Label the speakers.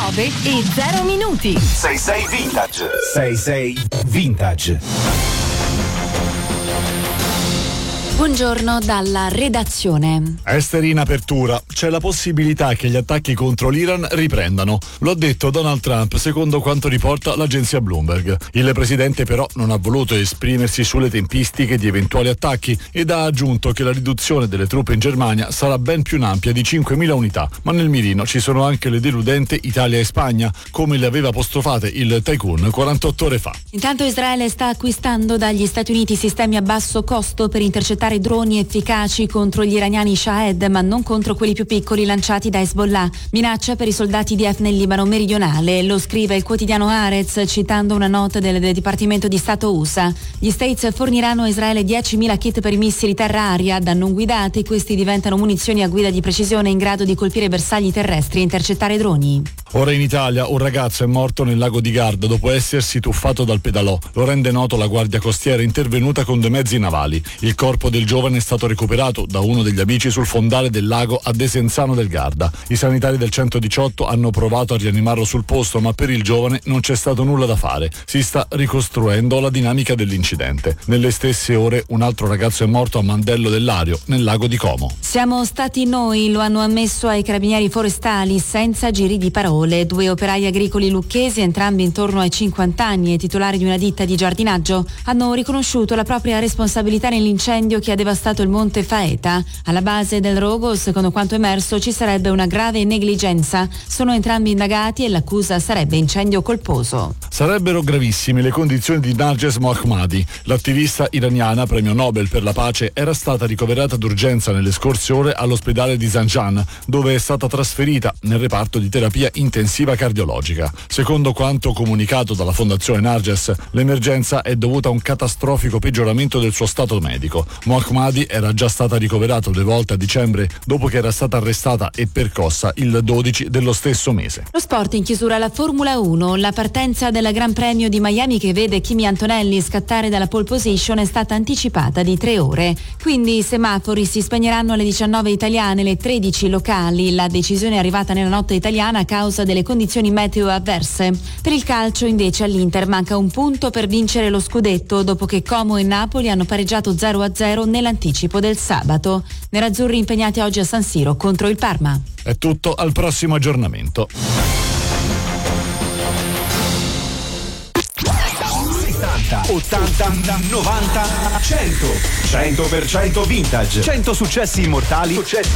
Speaker 1: 9 e 0 minuti.
Speaker 2: 66 Vintage. 66 Vintage.
Speaker 3: Buongiorno dalla redazione.
Speaker 4: Esteri in apertura. C'è la possibilità che gli attacchi contro l'Iran riprendano. Lo ha detto Donald Trump, secondo quanto riporta l'agenzia Bloomberg. Il presidente però non ha voluto esprimersi sulle tempistiche di eventuali attacchi ed ha aggiunto che la riduzione delle truppe in Germania sarà ben più ampia di 5.000 unità, ma nel mirino ci sono anche le deludenti Italia e Spagna, come le aveva apostrofate il tycoon 48 ore fa.
Speaker 3: Intanto Israele sta acquistando dagli Stati Uniti sistemi a basso costo per intercettare droni efficaci contro gli iraniani Shahed, ma non contro quelli più piccoli lanciati da Hezbollah. Minaccia per i soldati IDF nel Libano meridionale, lo scrive il quotidiano Haaretz citando una nota del Dipartimento di Stato USA. Gli States forniranno a Israele 10.000 kit per i missili terra-aria da non guidati. Questi diventano munizioni a guida di precisione in grado di colpire bersagli terrestri e intercettare droni.
Speaker 4: Ora in Italia un ragazzo è morto nel lago di Garda dopo essersi tuffato dal pedalò. Lo rende noto la Guardia Costiera intervenuta con 2 mezzi navali. Il corpo del giovane è stato recuperato da uno degli amici sul fondale del lago a Desenzano del Garda. I sanitari del 118 hanno provato a rianimarlo sul posto, ma per il giovane non c'è stato nulla da fare. Si sta ricostruendo la dinamica dell'incidente. Nelle stesse ore un altro ragazzo è morto a Mandello del Lario, nel lago di Como.
Speaker 3: Siamo stati noi, lo hanno ammesso ai carabinieri forestali senza giri di parole. 2 operai agricoli lucchesi, entrambi intorno ai 50 anni e titolari di una ditta di giardinaggio, hanno riconosciuto la propria responsabilità nell'incendio che ha devastato il Monte Faeta. Alla base del rogo, secondo quanto emerso, ci sarebbe una grave negligenza. Sono entrambi indagati e l'accusa sarebbe incendio colposo.
Speaker 4: Sarebbero gravissime le condizioni di Narges Mohammadi. L'attivista iraniana, premio Nobel per la pace, era stata ricoverata d'urgenza nelle scorse ore all'ospedale di Zanjan, dove è stata trasferita nel reparto di terapia intensiva cardiologica. Secondo quanto comunicato dalla Fondazione Narges, l'emergenza è dovuta a un catastrofico peggioramento del suo stato medico. Mohammadi era già stata ricoverata 2 volte a dicembre dopo che era stata arrestata e percossa il 12 dello stesso mese.
Speaker 3: Lo sport in chiusura, la Formula 1. La partenza del Gran Premio di Miami che vede Kimi Antonelli scattare dalla pole position è stata anticipata di 3 ore. Quindi i semafori si spegneranno alle 19 italiane, le 13 locali. La decisione è arrivata nella notte italiana a causa delle condizioni meteo avverse. Per il calcio invece all'Inter manca un punto per vincere lo scudetto dopo che Como e Napoli hanno pareggiato 0-0 nell'anticipo del sabato. Nerazzurri impegnati oggi a San Siro contro il Parma.
Speaker 4: È tutto, al prossimo aggiornamento.
Speaker 2: 70, 80, 90, 100. 100% vintage. 100 successi immortali.